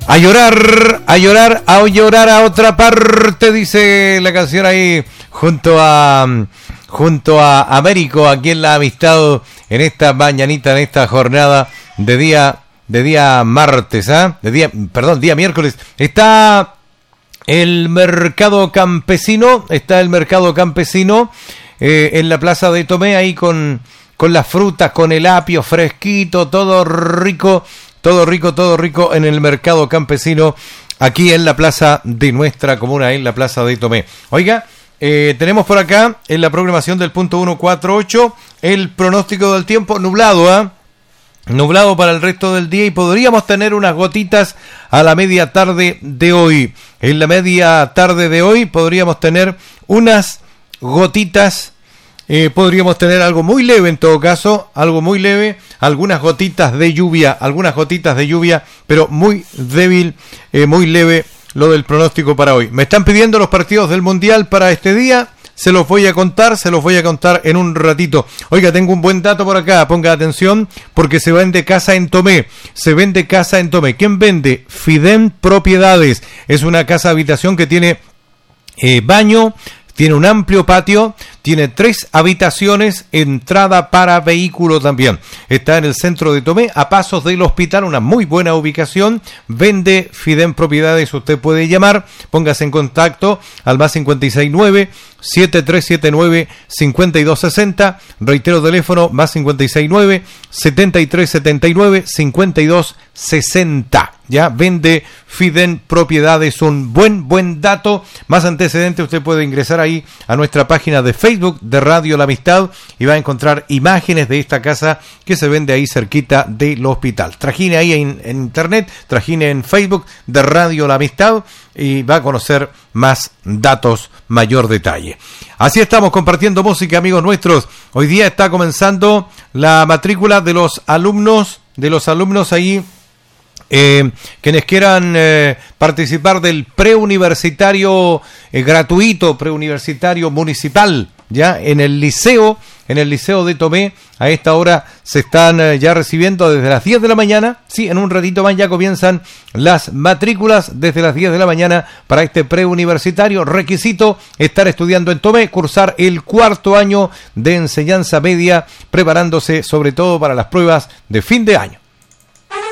A llorar, a llorar, a llorar a otra parte, dice la canción ahí, junto a Américo, aquí en La Amistad, en esta mañanita, en esta jornada de día martes, día miércoles. Está el mercado campesino, en la plaza de Tomé, ahí con las frutas, con el apio fresquito, todo rico en el mercado campesino, aquí en la plaza de nuestra comuna, en la plaza de Tomé. Oiga, tenemos por acá en la programación del punto 148 el pronóstico del tiempo nublado, nublado para el resto del día, y podríamos tener unas gotitas a la media tarde de hoy. En la media tarde de hoy podríamos tener unas gotitas, podríamos tener algo muy leve en todo caso, algunas gotitas de lluvia, pero muy débil, muy leve lo del pronóstico para hoy. Me están pidiendo los partidos del Mundial para este día, se los voy a contar en un ratito. Oiga, tengo un buen dato por acá, ponga atención, porque se vende casa en Tomé. ¿Quién vende? Fidem Propiedades. Es una casa habitación que tiene baño, tiene un amplio patio, tiene 3 habitaciones, entrada para vehículo también. Está en el centro de Tomé, a pasos del hospital, una muy buena ubicación. Vende Fidem Propiedades, usted puede llamar, póngase en contacto al más 569-7379-5260. Reitero teléfono, más 569-7379-5260. Ya, vende Fidem Propiedades, un buen dato. Más antecedentes, usted puede ingresar ahí a nuestra página de Facebook de Radio La Amistad y va a encontrar imágenes de esta casa que se vende ahí cerquita del hospital. Trajine ahí en internet, trajine en Facebook de Radio La Amistad y va a conocer más datos, mayor detalle. Así estamos compartiendo música, amigos nuestros. Hoy día está comenzando la matrícula de los alumnos ahí, quienes quieran participar del preuniversitario gratuito, preuniversitario municipal, ya en el liceo de Tomé. A esta hora se están ya recibiendo desde las 10 de la mañana. Sí, en un ratito más ya comienzan las matrículas desde las 10 de la mañana para este preuniversitario. Requisito: estar estudiando en Tomé, cursar el 4º año de enseñanza media, preparándose sobre todo para las pruebas de fin de año.